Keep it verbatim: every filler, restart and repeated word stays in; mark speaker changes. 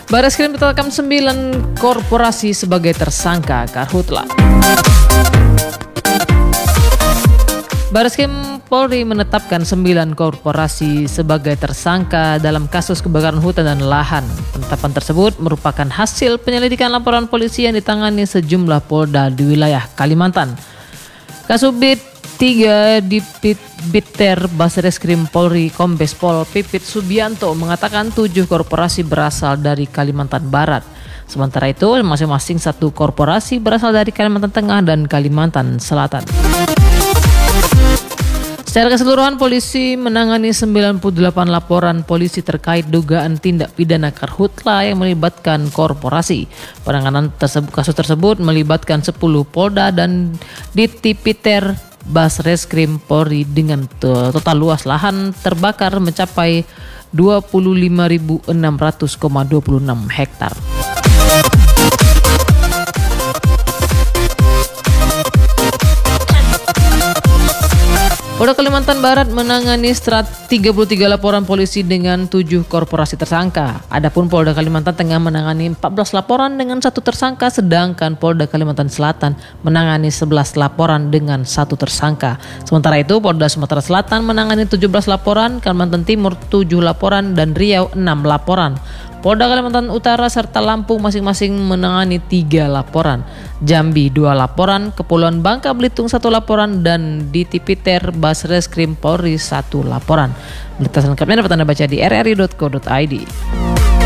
Speaker 1: Barreskrim menetapkan sembilan korporasi sebagai tersangka Karhutla. Barreskrim Polri menetapkan sembilan korporasi sebagai tersangka dalam kasus kebakaran hutan dan lahan. Penetapan tersebut merupakan hasil penyelidikan laporan polisi yang ditangani sejumlah polda di wilayah Kalimantan. Kasubdit tiga Dipit Biter Barreskrim Polri Kombes Pol Pipit Subianto mengatakan tujuh korporasi berasal dari Kalimantan Barat. Sementara itu masing-masing satu korporasi berasal dari Kalimantan Tengah dan Kalimantan Selatan. Secara keseluruhan polisi menangani sembilan puluh delapan laporan polisi terkait dugaan tindak pidana Karhutla yang melibatkan korporasi. Penanganan tersebut, kasus tersebut melibatkan sepuluh polda dan Ditipiter Barreskrim Polri dengan total luas lahan terbakar mencapai dua puluh lima ribu enam ratus koma dua puluh enam hektar. Polda Kalimantan Barat menangani tiga puluh tiga laporan polisi dengan tujuh korporasi tersangka. Adapun Polda Kalimantan Tengah menangani empat belas laporan dengan satu tersangka, sedangkan Polda Kalimantan Selatan menangani sebelas laporan dengan satu tersangka. Sementara itu Polda Sumatera Selatan menangani tujuh belas laporan, Kalimantan Timur tujuh laporan, dan Riau enam laporan. Polda Kalimantan Utara serta Lampung masing-masing menangani tiga laporan. Jambi dua laporan, Kepulauan Bangka Belitung satu laporan, dan di Ditipiter Barreskrim Polri satu laporan. Berita selengkapnya dapat Anda baca di r r i dot co dot i d.